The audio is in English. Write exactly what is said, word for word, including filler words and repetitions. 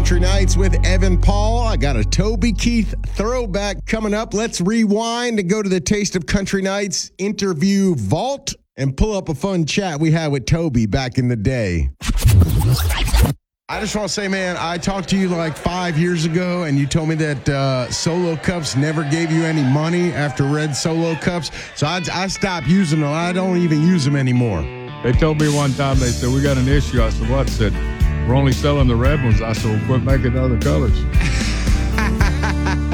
Country Nights with Evan Paul. I got a Toby Keith throwback coming up. Let's rewind and go to the Taste of Country Nights interview vault and pull up a fun chat we had with Toby back in the day. I just want to say, man, I talked to you like five years ago, and you told me that uh, Solo Cups never gave you any money after Red Solo Cups. So I, I stopped using them. I don't even use them anymore. They told me one time, they said, we got an issue. I said, what? I said, we're only selling the red ones. I said, well, quit making other colors.